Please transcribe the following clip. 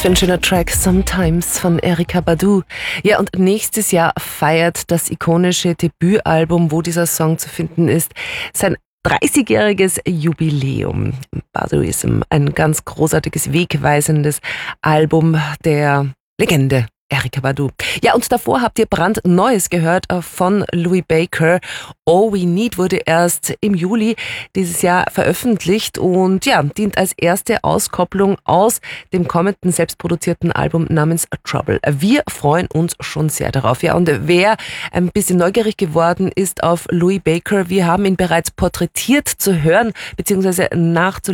für ein schöner Track Sometimes von Erykah Badu. Ja, und nächstes Jahr feiert das ikonische Debütalbum, wo dieser Song zu finden ist, sein 30-jähriges Jubiläum. Baduism, ein ganz großartiges, wegweisendes Album der Legende Erykah Badu. Ja, und davor habt ihr brandneues gehört von Louis Baker. All We Need wurde erst im Juli dieses Jahr veröffentlicht und ja, dient als erste Auskopplung aus dem kommenden selbstproduzierten Album namens Trouble. Wir freuen uns schon sehr darauf. Ja, und wer ein bisschen neugierig geworden ist auf Louis Baker, wir haben ihn bereits porträtiert zu hören bzw. nachzulesen